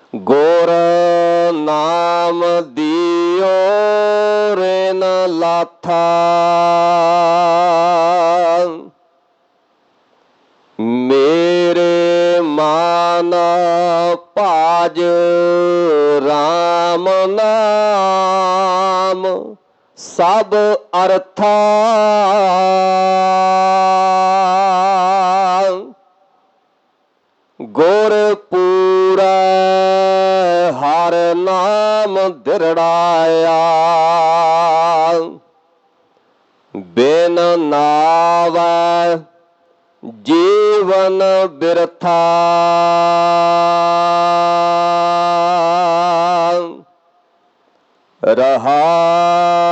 ਗੁਰ ਨਾਮ ਦਿਓ ਰੇ ਨ ਲਾਥਾ, ਮੇਰੇ ਮਨ ਭਾਜ ਰਾਮ ਨਾਮ ਸਭ ਅਰਥਾ। ਗੁਰ ਪੂਰੈ ਹਰ ਨਾਮ ਦਿਰੜਾਇਆ, ਬਿਨ ਨਾਵੈ ਜੀਵਨ ਬਿਰਥਾ। ਰਹਾ